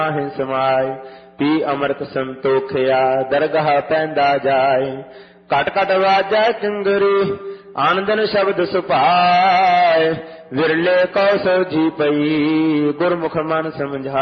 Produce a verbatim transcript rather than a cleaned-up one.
ਮਾਹਿ ਸਮਾਏ। ਪੀ ਅੰਮ੍ਰਿਤ ਸੰਤੋਖਿਆ ਦਰਗਾਹ ਪੈਂਦਾ ਜਾਏ। ਘਟ ਘਟ ਵਾਜੈ ਚੁੰਗਰੀ ਆਨੰਦਨ ਸ਼ਬਦ ਸੁਭਾਏ। ਵਿਰਲੇ ਕਉ ਸੋਝੀ ਪਈ ਗੁਰਮੁਖ ਮਨ ਸਮਝਾਏ।